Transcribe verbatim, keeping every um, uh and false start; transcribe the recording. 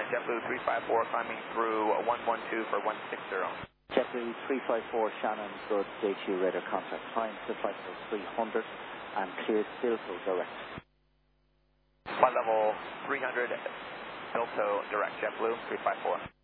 JetBlue three five four climbing through one one two for one six zero. JetBlue three five four Shannon, good J Q radar contact. Climb to flight level three hundred and cleared Silto direct. Flight level three hundred, Silto direct, JetBlue three five four.